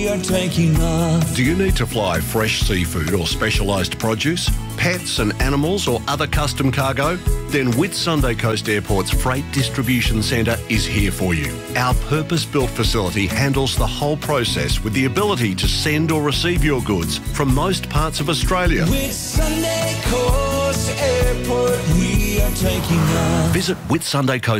are taking off. Do you need to fly fresh seafood or specialised produce, pets and animals or other custom cargo? Then Whitsunday Coast Airport's Freight Distribution Centre is here for you. Our purpose-built facility handles the whole process with the ability to send or receive your goods from most parts of Australia. Whitsunday Coast Airport, we are taking off. Visit Whitsunday Coast